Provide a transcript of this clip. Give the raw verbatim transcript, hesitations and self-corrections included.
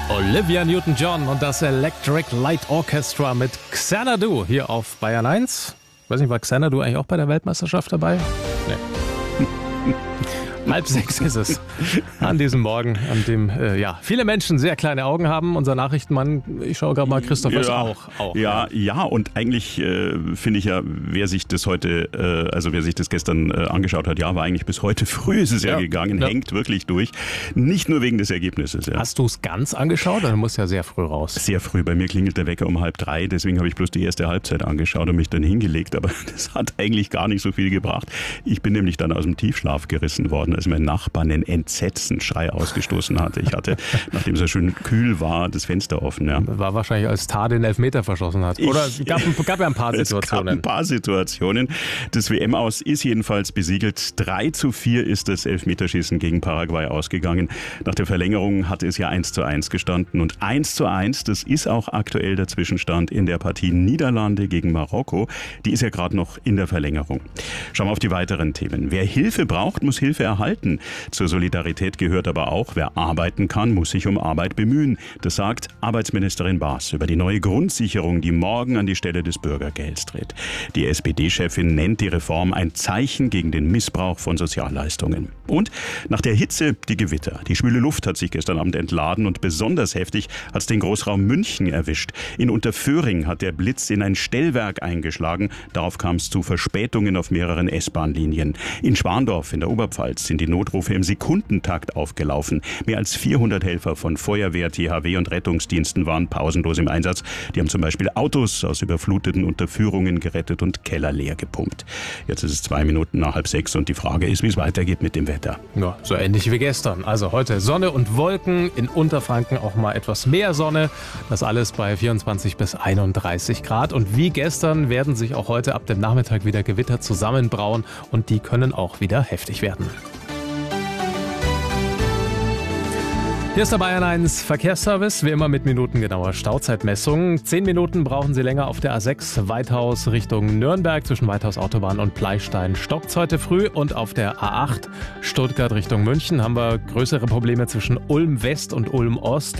Olivia Newton-John und das Electric Light Orchestra mit Xanadu hier auf Bayern eins. Ich weiß nicht, war Xanadu eigentlich auch bei der Weltmeisterschaft dabei? Nee. Halb sechs ist es an diesem Morgen, an dem äh, ja, viele Menschen sehr kleine Augen haben. Unser Nachrichtenmann, ich schaue gerade mal, Christoph ist ja, auch. auch ja, ja, ja, und eigentlich äh, finde ich ja, wer sich das heute, äh, also wer sich das gestern äh, angeschaut hat, ja, war eigentlich bis heute früh ist es ja, ja gegangen, ja. hängt wirklich durch. Nicht nur wegen des Ergebnisses. Ja. Hast du es ganz angeschaut? Du musst ja sehr früh raus. Sehr früh. Bei mir klingelt der Wecker um halb drei, deswegen habe ich bloß die erste Halbzeit angeschaut und mich dann hingelegt. Aber das hat eigentlich gar nicht so viel gebracht. Ich bin nämlich dann aus dem Tiefschlaf gerissen worden, als mein Nachbar einen Entsetzensschrei ausgestoßen hatte. Ich hatte, nachdem es ja schön kühl war, das Fenster offen. Ja. War wahrscheinlich, als Tar den Elfmeter verschossen hat. Oder es gab, gab ja ein paar Situationen. Es gab ein paar Situationen. Das W M-Aus ist jedenfalls besiegelt. drei zu vier ist das Elfmeterschießen gegen Paraguay ausgegangen. Nach der Verlängerung hatte es ja eins zu eins gestanden. Und eins zu eins, das ist auch aktuell der Zwischenstand in der Partie Niederlande gegen Marokko. Die ist ja gerade noch in der Verlängerung. Schauen wir auf die weiteren Themen. Wer Hilfe braucht, muss Hilfe erhalten. Zur Solidarität gehört aber auch, wer arbeiten kann, muss sich um Arbeit bemühen. Das sagt Arbeitsministerin Baas über die neue Grundsicherung, die morgen an die Stelle des Bürgergelds tritt. Die S P D-Chefin nennt die Reform ein Zeichen gegen den Missbrauch von Sozialleistungen. Und nach der Hitze die Gewitter. Die schwüle Luft hat sich gestern Abend entladen und besonders heftig hat es den Großraum München erwischt. In Unterföhring hat der Blitz in ein Stellwerk eingeschlagen. Darauf kam es zu Verspätungen auf mehreren S-Bahn-Linien. In Schwandorf in der Oberpfalz sind die Notrufe im Sekundentakt aufgelaufen. Mehr als vierhundert Helfer von Feuerwehr, T H W und Rettungsdiensten waren pausenlos im Einsatz. Die haben zum Beispiel Autos aus überfluteten Unterführungen gerettet und Keller leer gepumpt. Jetzt ist es zwei Minuten nach halb sechs und die Frage ist, wie es weitergeht mit dem Wetter. Ja, so ähnlich wie gestern. Also heute Sonne und Wolken, in Unterfranken auch mal etwas mehr Sonne. Das alles bei vierundzwanzig bis einunddreißig Grad. Und wie gestern werden sich auch heute ab dem Nachmittag wieder Gewitter zusammenbrauen und die können auch wieder heftig werden. Hier ist der Bayern eins Verkehrsservice, wie immer mit minutengenauer Stauzeitmessung. Zehn Minuten brauchen Sie länger auf der A sechs Weithaus Richtung Nürnberg. Zwischen Weithaus Autobahn und Pleistein stockt's heute früh. Und auf der A acht Stuttgart Richtung München haben wir größere Probleme zwischen Ulm West und Ulm Ost.